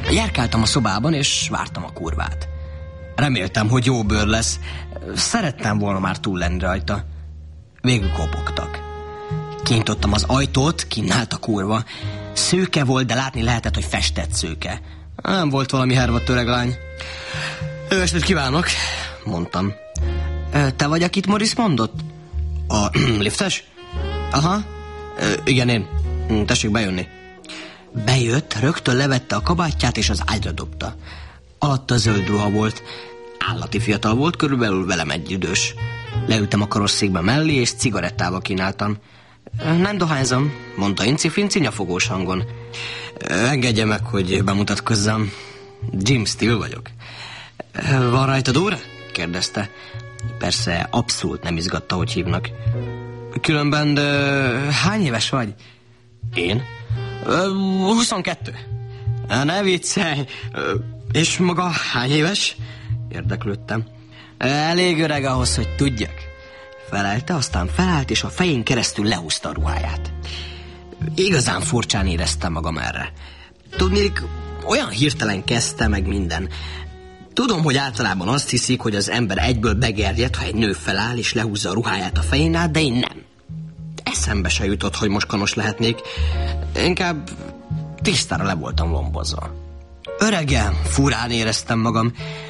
Járkáltam a szobában, és vártam a kurvát. Reméltem, hogy jó bőr lesz. Szerettem volna már túl lenni rajta. Végül kopogtak. Kinyitottam az ajtót, kinn állt a kurva. Szőke volt, de látni lehetett, hogy festett szőke. Nem volt valami hervadt öreg lány. Jó estét kívánok, mondtam. Te vagy, akit Morris mondott? A liftes? Aha. Igen, én. Tessék bejönni. Bejött, rögtön levette a kabátját, és az ágyra dobta. Alatta zöld ruha volt. Állati fiatal volt, körülbelül velem egyidős. Leültem a karosszékbe mellé, és cigarettával kínáltam. Nem dohányzom, mondta inci-finci nyafogós hangon. Engedje meg, hogy bemutatkozzam. Jim Steele vagyok. Van rajtad óra? Kérdezte. Persze abszolút nem izgatta, hogy hívnak. Különben, hány éves vagy? Én? 22. Ne viccelj. És maga hány éves? Érdeklődtem. Elég öreg ahhoz, hogy tudjak. Felelte, aztán felállt, és a fején keresztül lehúzta a ruháját. Igazán furcsán éreztem magam erre. Tudnék, olyan hirtelen kezdte meg minden. Tudom, hogy általában azt hiszik, hogy az ember egyből begerjed, ha egy nő feláll és lehúzza a ruháját a fején át, de én nem. Eszembe se jutott, hogy moskanos lehetnék. Inkább tisztára le voltam lombozva. Öregem, furán éreztem magam.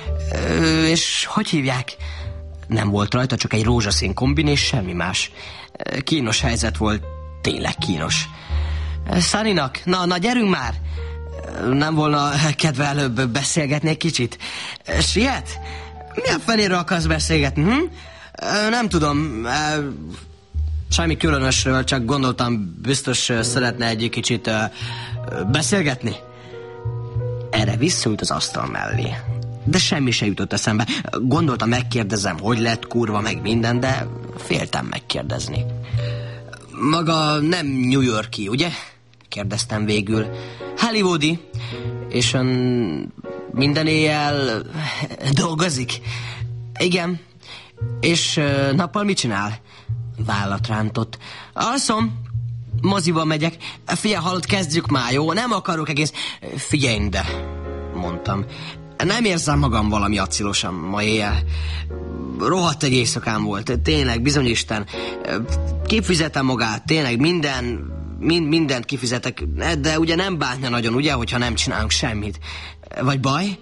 És hogy hívják? Nem volt rajta, csak egy rózsaszín kombin és semmi más. Kínos helyzet volt, tényleg kínos. Sunnynak, na gyerünk már! Nem volna kedve előbb beszélgetni egy kicsit? Siet? Milyen fenéről akarsz beszélgetni? Nem tudom, semmi különösről, csak gondoltam, biztos szeretne egy kicsit beszélgetni. Erre visszaült az asztal mellé. De semmi se jutott eszembe. Gondoltam, megkérdezem, hogy lett kurva, meg minden, de féltem megkérdezni. Maga nem New York-i, ugye? Kérdeztem végül. Hollywoodi. És ön minden éjjel dolgozik? Igen. És nappal mit csinál? Vállat rántott. Alszom. Moziba megyek. Figyelj, hallod, kezdjük már, jó? Nem akarok egész... Figyelj, de... mondtam. Nem érzem magam valami accilosan ma éjjel. Rohadt egy éjszakám volt, tényleg, bizonyisten. Kifizetem magát, tényleg, mindent kifizetek, de ugye nem bánja nagyon, ugye, hogyha nem csinálunk semmit. Vagy baj?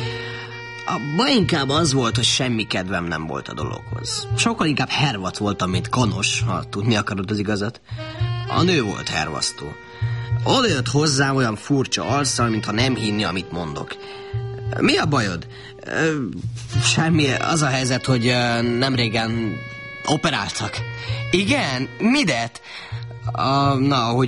A baj inkább az volt, hogy semmi kedvem nem volt a dologhoz. Sokkal inkább hervadt voltam, mint kanos, ha tudni akarod az igazat. A nő volt hervasztó. Oda jött hozzám olyan furcsa arccal, mintha nem hinni, amit mondok. Mi a bajod? Semmi, az a helyzet, hogy nemrégen operáltak. Igen? Midet? Hogy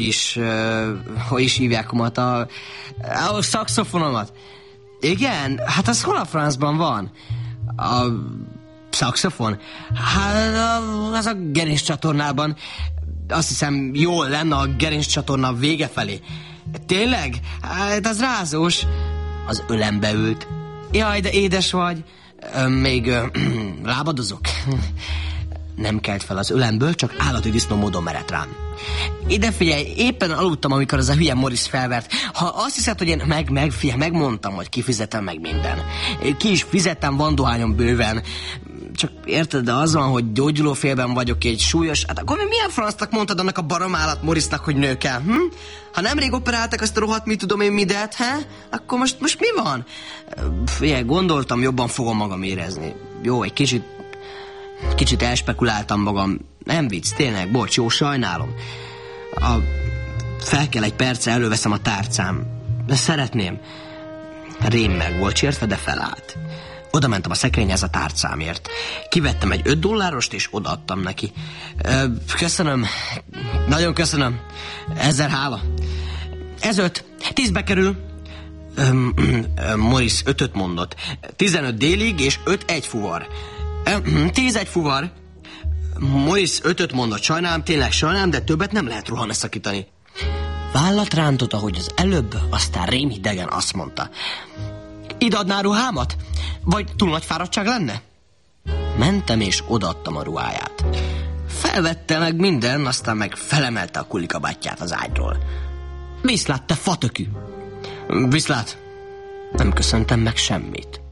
is hívják omat? A szaxofonomat. Igen? Hát az hol a francban van? A szaxofon? Hát az a gerincsatornában. Azt hiszem, jól lenne a gerincsatorna vége felé. Tényleg? Hát az rázós. Az ölembe ült. Jaj, de édes vagy. Még lábadozok. Nem kelt fel az ölemből, csak állati disznó módon merett rám. Ide figyelj, éppen aludtam, amikor az a hülye Morris felvert. Ha azt hiszed, hogy én megmondtam, hogy kifizetem meg minden. Ki is fizettem, van dohányom bőven. Csak érted, de az van, hogy gyógyulófélben vagyok egy súlyos... Hát akkor milyen francnak mondtad annak a baromállat Morrisnak, hogy nő kell? Ha nemrég operáltak azt a rohadt, mit tudom én midet, akkor most mi van? Figyelj, gondoltam, jobban fogom magam érezni. Jó, egy kicsit elspekuláltam magam. Nem vicc, tényleg, bocs, jó, sajnálom. Fel kell egy percre, előveszem a tárcám. De szeretném. Rém meg volt sértve, de felállt. Oda mentem a szekrényhez a tárcámért. Kivettem egy $5 és odaadtam neki. Köszönöm. Nagyon köszönöm. 1000 hála. Ez 5. 10-be kerül. Morris 5-öt mondott. 15 délig és 5 egy fuvar. 10 egy fuvar. Morris 5-öt mondott. Sajnálom, tényleg sajnálom, de többet nem lehet rohanni szakítani. Vállat rántott, ahogy az előbb, aztán rémhidegen azt mondta. Ide adná ruhámat? Vagy túl nagy fáradtság lenne? Mentem és odaadtam a ruháját. Felvette meg minden, aztán meg felemelte a kulikabátját az ágyról. Viszlát, te fatökű! Viszlát! Nem köszöntem meg semmit.